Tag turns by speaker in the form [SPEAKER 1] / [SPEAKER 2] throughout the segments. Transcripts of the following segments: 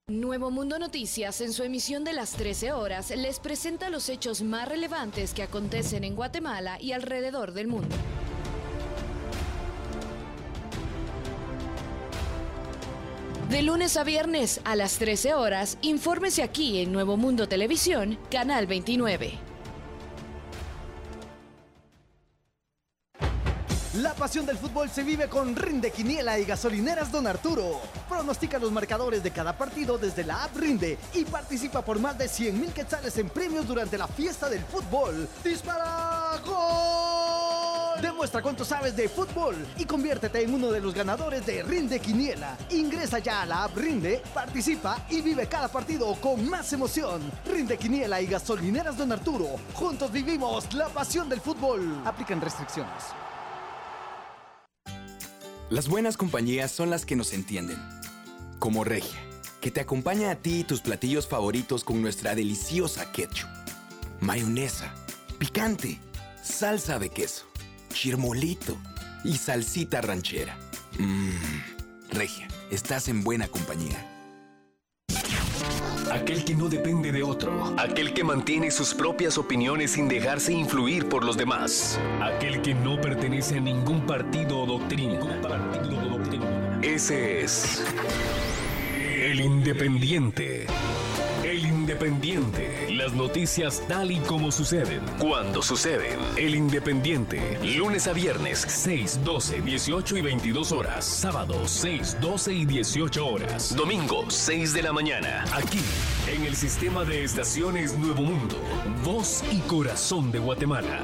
[SPEAKER 1] Nuevo Mundo Noticias, en su emisión de las 13 horas, les presenta los hechos más relevantes que acontecen en Guatemala y alrededor del mundo. De lunes a viernes a las 13 horas, infórmese aquí en Nuevo Mundo Televisión, Canal 29.
[SPEAKER 2] La pasión del fútbol se vive con Rinde Quiniela y Gasolineras Don Arturo. Pronostica los marcadores de cada partido desde la app Rinde y participa por más de 100,000 quetzales en premios durante la fiesta del fútbol. ¡Dispara! ¡Gol! Demuestra cuánto sabes de fútbol y conviértete en uno de los ganadores de Rinde Quiniela. Ingresa ya a la app Rinde, participa y vive cada partido con más emoción. Rinde Quiniela y Gasolineras Don Arturo. Juntos vivimos la pasión del fútbol. Aplican restricciones.
[SPEAKER 3] Las buenas compañías son las que nos entienden. Como Regia, que te acompaña a ti y tus platillos favoritos con nuestra deliciosa ketchup, mayonesa, picante, salsa de queso, chirmolito y salsita ranchera. Regia, estás en buena compañía.
[SPEAKER 4] Aquel que no depende de otro. Aquel que mantiene sus propias opiniones sin dejarse influir por los demás. Aquel que no pertenece a ningún partido o doctrina. Ese es el Independiente. El Independiente. Las noticias tal y como suceden. Cuando suceden. El Independiente. Lunes a viernes, 6, 12, 18 y 22 horas. Sábados, 6, 12 y 18 horas. Domingo, 6 de la mañana. Aquí, en el sistema de estaciones Nuevo Mundo. Voz y corazón de Guatemala.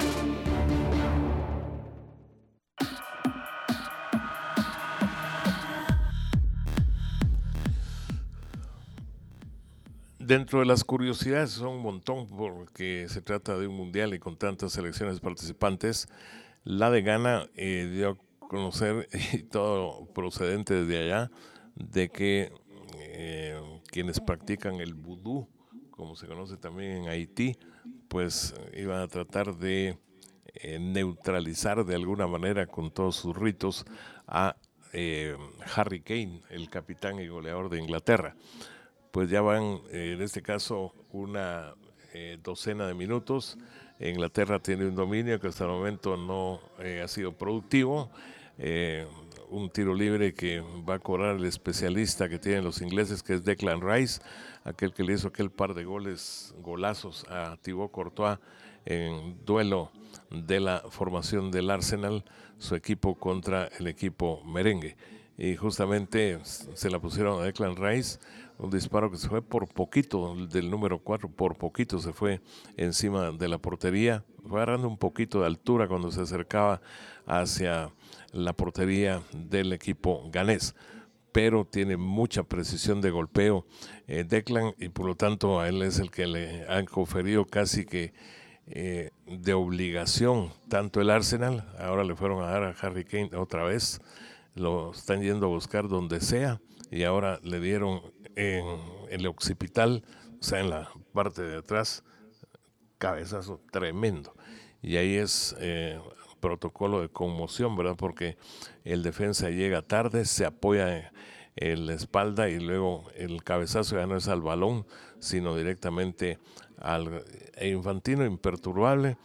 [SPEAKER 5] Dentro de las curiosidades son un montón porque se trata de un mundial y con tantas selecciones participantes. La de Ghana dio a conocer, y todo procedente desde allá, de que quienes practican el vudú, como se conoce también en Haití, pues iban a tratar de neutralizar de alguna manera con todos sus ritos a Harry Kane, el capitán y goleador de Inglaterra. Pues ya van, en este caso, una docena de minutos. Inglaterra tiene un dominio que hasta el momento no ha sido productivo. Un tiro libre que va a cobrar el especialista que tienen los ingleses, que es Declan Rice, aquel que le hizo aquel par de golazos a Thibaut Courtois en duelo de la formación del Arsenal, su equipo contra el equipo merengue. Y justamente se la pusieron a Declan Rice, un disparo que se fue por poquito, del número 4, por poquito se fue encima de la portería, fue agarrando un poquito de altura cuando se acercaba hacia la portería del equipo ganés, pero tiene mucha precisión de golpeo Declan, y por lo tanto a él es el que le han conferido casi que de obligación tanto el Arsenal. Ahora le fueron a dar a Harry Kane otra vez, lo están yendo a buscar donde sea, y ahora le dieron en el occipital, o sea, en la parte de atrás, cabezazo tremendo. Y ahí es protocolo de conmoción, ¿verdad? Porque el defensa llega tarde, se apoya en la espalda y luego el cabezazo ya no es al balón, sino directamente al Infantino, imperturbable.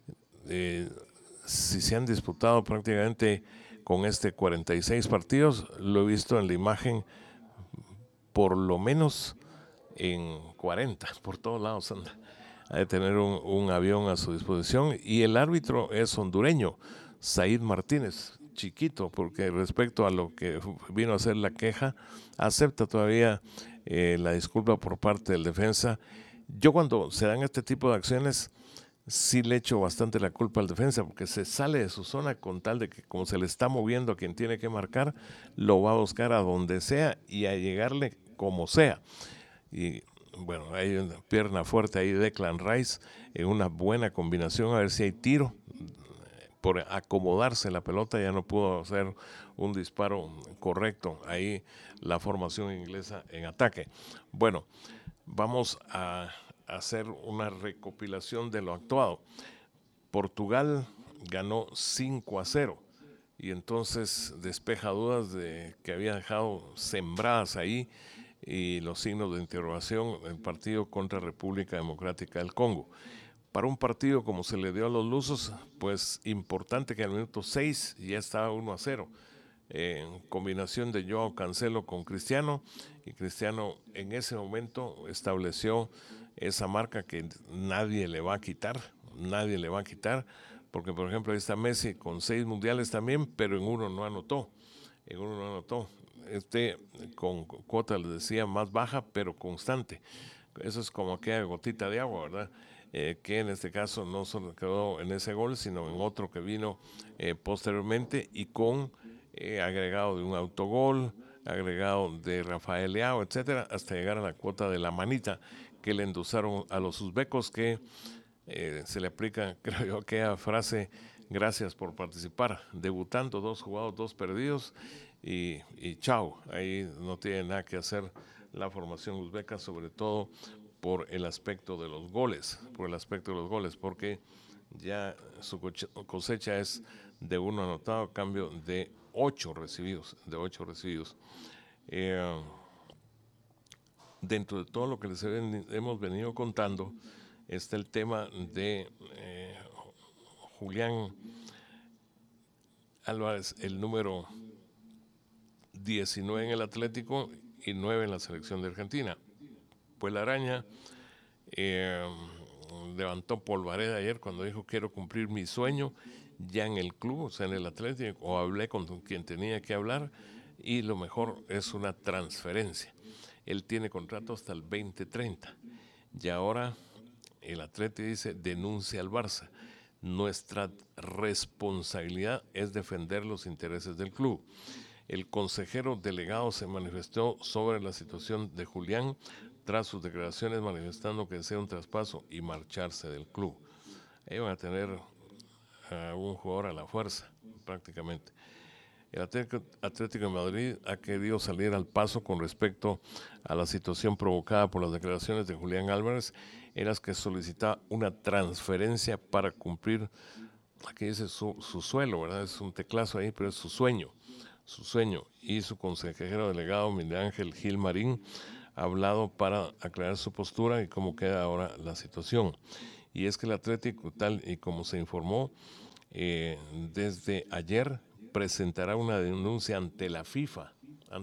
[SPEAKER 5] Si se han disputado prácticamente con 46 partidos, lo he visto en la imagen por lo menos en 40, por todos lados anda. Ha de tener un avión a su disposición, y el árbitro es hondureño, Said Martínez, chiquito, porque respecto a lo que vino a ser la queja, acepta todavía la disculpa por parte del defensa. Yo cuando se dan este tipo de acciones, sí le echo bastante la culpa al defensa, porque se sale de su zona con tal de que, como se le está moviendo a quien tiene que marcar, lo va a buscar a donde sea y a llegarle como sea. Y bueno, hay una pierna fuerte ahí de Declan Rice en una buena combinación, a ver si hay tiro. Por acomodarse la pelota ya no pudo hacer un disparo correcto. Ahí la formación inglesa en ataque. Bueno, vamos a hacer una recopilación de lo actuado. Portugal ganó 5-0 y entonces despeja dudas de que había dejado sembradas ahí y los signos de interrogación el partido contra República Democrática del Congo. Para un partido como se le dio a los lusos, pues importante que al minuto 6 ya estaba 1-0. En combinación de Joao Cancelo con Cristiano, y Cristiano en ese momento estableció esa marca que nadie le va a quitar, porque por ejemplo ahí está Messi con 6 mundiales también, pero en uno no anotó. Con cuota, les decía, más baja, pero constante. Eso es como aquella gotita de agua, ¿verdad? Que en este caso no solo quedó en ese gol, sino en otro que vino posteriormente y con agregado de un autogol, agregado de Rafael Leao, etcétera, hasta llegar a la cuota de la manita que le endulzaron a los uzbecos, que se le aplica, creo yo, aquella frase: gracias por participar, debutando, 2 jugados, 2 perdidos, y chao, ahí no tiene nada que hacer la formación uzbeca, sobre todo por el aspecto de los goles, porque ya su cosecha es de 1 anotado a cambio de 8 recibidos, Dentro de todo lo que les hemos venido contando está el tema de Julián Álvarez, el número 19 en el Atlético y 9 en la selección de Argentina. Pues la araña levantó polvareda ayer cuando dijo: quiero cumplir mi sueño ya en el club, o sea, en el Atlético, o hablé con quien tenía que hablar, y lo mejor es una transferencia. Él tiene contrato hasta el 2030 y ahora el Atlético dice: denuncia al Barça. Nuestra responsabilidad es defender los intereses del club. El consejero delegado se manifestó sobre la situación de Julián tras sus declaraciones, manifestando que desea un traspaso y marcharse del club. Ahí van a tener a un jugador a la fuerza, prácticamente. El Atlético de Madrid ha querido salir al paso con respecto a la situación provocada por las declaraciones de Julián Álvarez, en las que solicitaba una transferencia para cumplir, aquí dice su suelo, ¿verdad? Es un teclazo ahí, pero es su sueño. Y su consejero delegado, Miguel Ángel Gil Marín, ha hablado para aclarar su postura y cómo queda ahora la situación. Y es que el Atlético, tal y como se informó desde ayer, presentará una denuncia ante la FIFA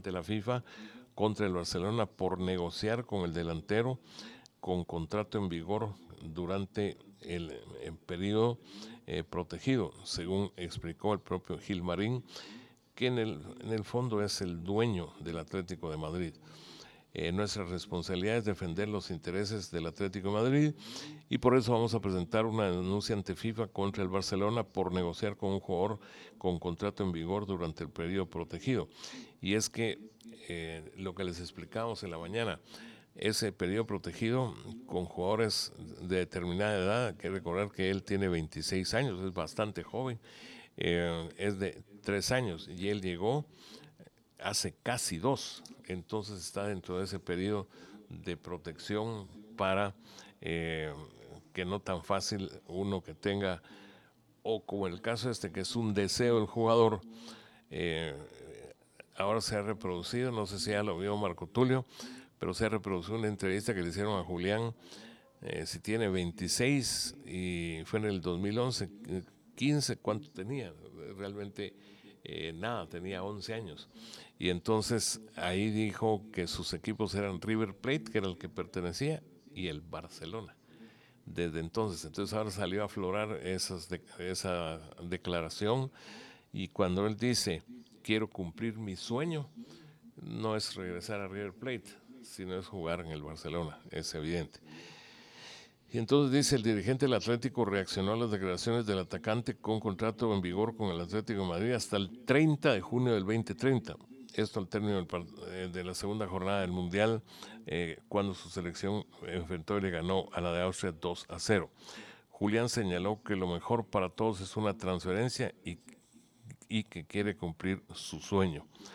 [SPEAKER 5] contra el Barcelona por negociar con el delantero con contrato en vigor durante el periodo protegido, según explicó el propio Gil Marín, que en el fondo es el dueño del Atlético de Madrid. Nuestra responsabilidad es defender los intereses del Atlético de Madrid, y por eso vamos a presentar una denuncia ante FIFA contra el Barcelona por negociar con un jugador con contrato en vigor durante el periodo protegido. Y es que lo que les explicamos en la mañana, ese periodo protegido con jugadores de determinada edad, hay que recordar que él tiene 26 años, es bastante joven, es de 3 años y él llegó hace casi 2, entonces está dentro de ese periodo de protección para que no tan fácil uno que tenga, o como el caso que es un deseo del jugador, ahora se ha reproducido, no sé si ya lo vio Marco Tulio, pero se ha reproducido una entrevista que le hicieron a Julián, si tiene 26 y fue en el 2011, 15, ¿cuánto tenía? Realmente nada, tenía 11 años. Y entonces ahí dijo que sus equipos eran River Plate, que era el que pertenecía, y el Barcelona. Desde entonces ahora salió a aflorar esa declaración, y cuando él dice: quiero cumplir mi sueño, no es regresar a River Plate, sino es jugar en el Barcelona, es evidente. Y entonces dice: el dirigente del Atlético reaccionó a las declaraciones del atacante con contrato en vigor con el Atlético de Madrid hasta el 30 de junio del 2030. Esto al término de la segunda jornada del Mundial, cuando su selección enfrentó y le ganó a la de Austria 2-0. Julián señaló que lo mejor para todos es una transferencia y que quiere cumplir su sueño.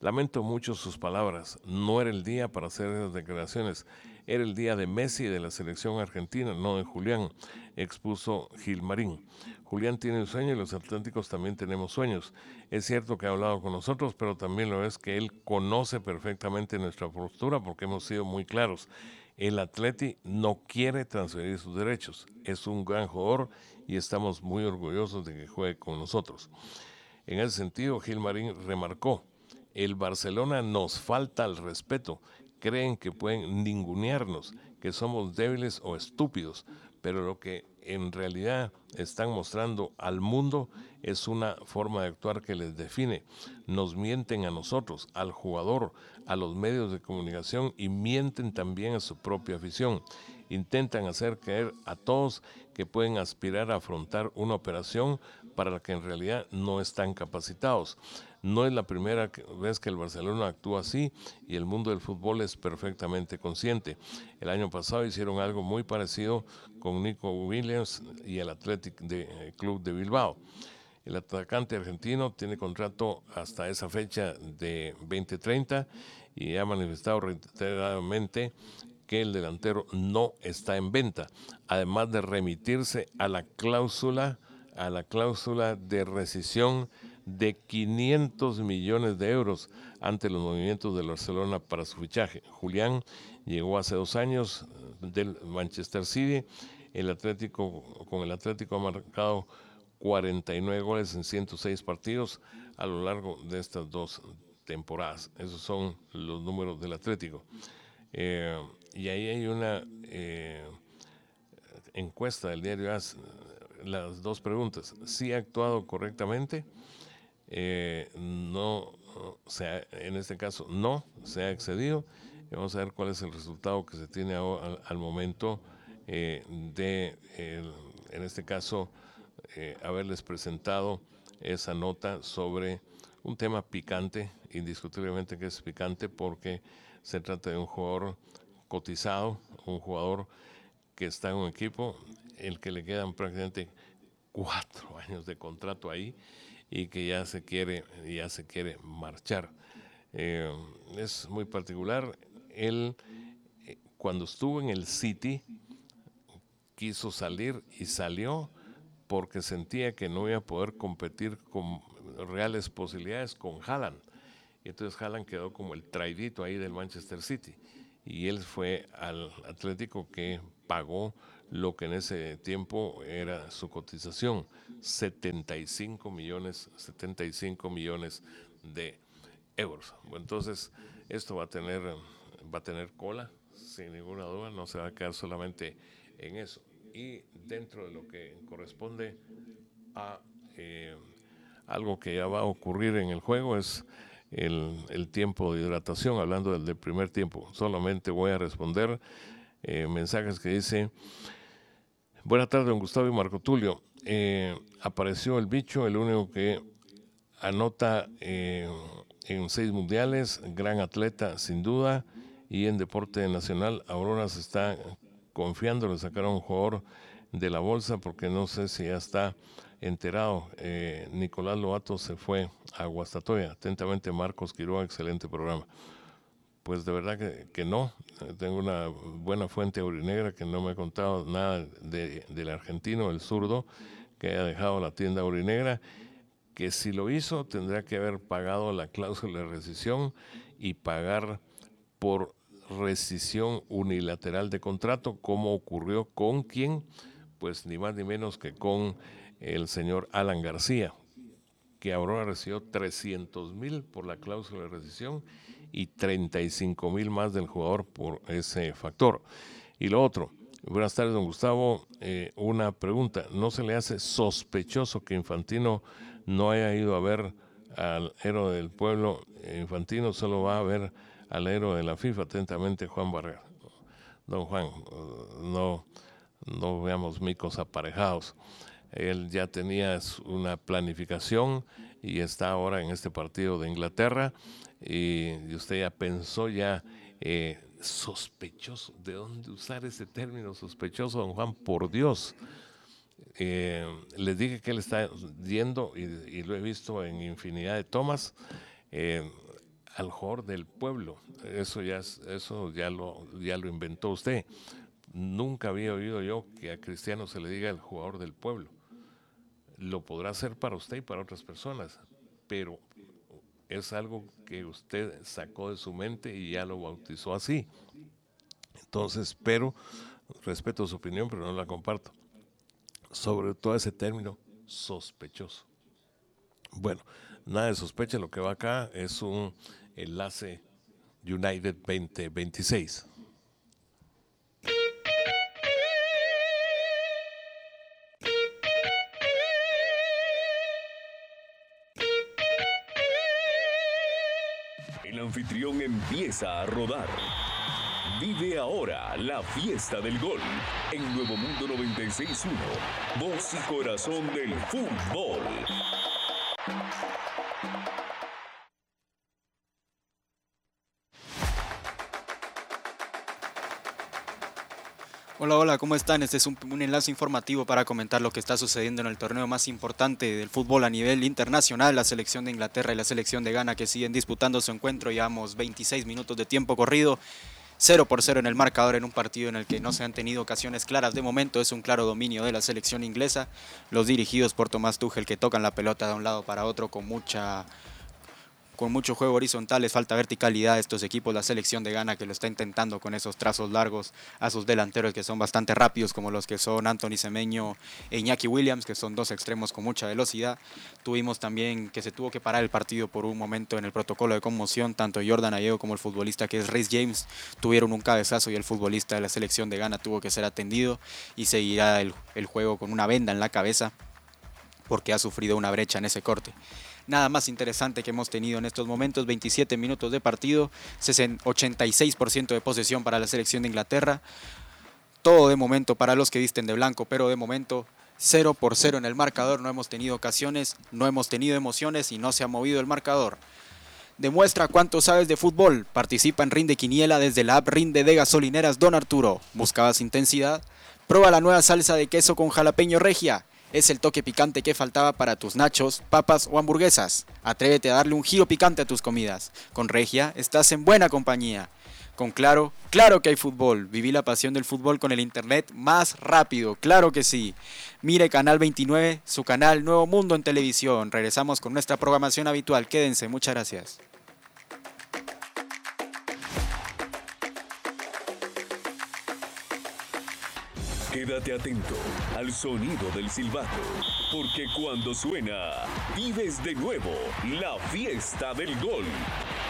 [SPEAKER 5] Lamento mucho sus palabras. No era el día para hacer esas declaraciones. Era el día de Messi y de la selección argentina, no de Julián, expuso Gilmarín. Julián tiene un sueño y los atléticos también tenemos sueños. Es cierto que ha hablado con nosotros, pero también lo es que él conoce perfectamente nuestra postura porque hemos sido muy claros. El Atleti no quiere transferir sus derechos. Es un gran jugador y estamos muy orgullosos de que juegue con nosotros. En ese sentido, Gilmarín remarcó: el Barcelona nos falta el respeto. Creen que pueden ningunearnos, que somos débiles o estúpidos, pero lo que en realidad están mostrando al mundo es una forma de actuar que les define. Nos mienten a nosotros, al jugador, a los medios de comunicación y mienten también a su propia afición. Intentan hacer creer a todos que pueden aspirar a afrontar una operación para la que en realidad no están capacitados. No es la primera vez que el Barcelona actúa así y el mundo del fútbol es perfectamente consciente. El año pasado hicieron algo muy parecido con Nico Williams y el Athletic Club de Bilbao. El atacante argentino tiene contrato hasta esa fecha de 2030 y ha manifestado reiteradamente que el delantero no está en venta, además de remitirse a la cláusula de rescisión de 500 millones de euros ante los movimientos del Barcelona para su fichaje. Julián llegó hace 2 años del Manchester City. Con el Atlético ha marcado 49 goles en 106 partidos a lo largo de estas 2 temporadas. Esos son los números del Atlético. Y ahí hay una encuesta del diario AS, las 2 preguntas: ¿sí ha actuado correctamente? No, en este caso no se ha excedido. Y vamos a ver cuál es el resultado que se tiene al momento en este caso, haberles presentado esa nota sobre un tema picante, indiscutiblemente que es picante porque se trata de un jugador cotizado, un jugador que está en un equipo el que le quedan prácticamente 4 años de contrato ahí y que ya se quiere marchar. Es muy particular. Él, cuando estuvo en el City, quiso salir y salió porque sentía que no iba a poder competir con reales posibilidades con Haaland. Y entonces Haaland quedó como el traidito ahí del Manchester City. Y él fue al Atlético, que pagó lo que en ese tiempo era su cotización, 75 millones de euros. Bueno, entonces esto va a tener cola, sin ninguna duda, no se va a quedar solamente en eso. Y dentro de lo que corresponde a algo que ya va a ocurrir en el juego es el tiempo de hidratación. Hablando del primer tiempo, solamente voy a responder mensajes que dice: buenas tardes, don Gustavo y Marco Tulio. Apareció el bicho, el único que anota en 6 mundiales, gran atleta sin duda, y en deporte nacional Aurora se está confiando, le sacaron un jugador de la bolsa porque no sé si ya está enterado. Nicolás Lobato se fue a Guastatoya. Atentamente, Marcos Quiroga. Excelente programa. Pues de verdad que no. Tengo una buena fuente aurinegra que no me ha contado nada del argentino, el zurdo, que haya dejado la tienda aurinegra, que si lo hizo tendría que haber pagado la cláusula de rescisión y pagar por rescisión unilateral de contrato, como ocurrió con quién, pues ni más ni menos que con el señor Alan García, que Aurora recibió 300,000 por la cláusula de rescisión y 35,000 más del jugador por ese factor. Y lo otro: buenas tardes, don Gustavo. Una pregunta: ¿no se le hace sospechoso que Infantino no haya ido a ver al héroe del pueblo? Infantino solo va a ver al héroe de la FIFA. Atentamente, Juan Barrera. Don Juan, no veamos micos aparejados. Él ya tenía una planificación y está ahora en este partido de Inglaterra, y usted ya pensó sospechoso. ¿De dónde usar ese término sospechoso, don Juan? Por Dios. Les dije que él está yendo, y lo he visto en infinidad de tomas, al jugador del pueblo. Eso ya lo inventó usted. Nunca había oído yo que a Cristiano se le diga el jugador del pueblo. Lo podrá hacer para usted y para otras personas, pero es algo que usted sacó de su mente y ya lo bautizó así. Entonces, pero respeto su opinión, pero no la comparto. Sobre todo ese término sospechoso. Bueno, nada de sospecha, lo que va acá es un enlace United 2026.
[SPEAKER 4] El anfitrión empieza a rodar. Vive ahora la fiesta del gol en Nuevo Mundo 96.1, voz y corazón del fútbol.
[SPEAKER 6] Hola, ¿cómo están? Este es un enlace informativo para comentar lo que está sucediendo en el torneo más importante del fútbol a nivel internacional. La selección de Inglaterra y la selección de Ghana que siguen disputando su encuentro. Llevamos 26 minutos de tiempo corrido. 0-0 en el marcador en un partido en el que no se han tenido ocasiones claras. De momento es un claro dominio de la selección inglesa. Los dirigidos por Thomas Tuchel que tocan la pelota de un lado para otro con mucho juego horizontal, les falta verticalidad a estos equipos. La selección de Ghana que lo está intentando con esos trazos largos a sus delanteros que son bastante rápidos, como los que son Anthony Semenyo e Iñaki Williams, que son dos extremos con mucha velocidad. Tuvimos también que se tuvo que parar el partido por un momento en el protocolo de conmoción. Tanto Jordan Ayew como el futbolista que es Reece James tuvieron un cabezazo y el futbolista de la selección de Ghana tuvo que ser atendido y seguirá el juego con una venda en la cabeza porque ha sufrido una brecha en ese corte. Nada más interesante que hemos tenido en estos momentos, 27 minutos de partido, 86% de posesión para la selección de Inglaterra, todo de momento para los que visten de blanco, pero de momento 0-0 en el marcador, no hemos tenido ocasiones, no hemos tenido emociones y no se ha movido el marcador. Demuestra cuánto sabes de fútbol, participa en Rinde Quiniela desde la app Rinde de Gasolineras Don Arturo. ¿Buscabas intensidad? Prueba la nueva salsa de queso con jalapeño regia. Es el toque picante que faltaba para tus nachos, papas o hamburguesas. Atrévete a darle un giro picante a tus comidas. Con Regia estás en buena compañía. Con Claro, claro que hay fútbol. Viví la pasión del fútbol con el internet más rápido, claro que sí. Mire Canal 29, su canal Nuevo Mundo en televisión. Regresamos con nuestra programación habitual. Quédense, muchas gracias.
[SPEAKER 4] Quédate atento al sonido del silbato, porque cuando suena, vives de nuevo la fiesta del gol.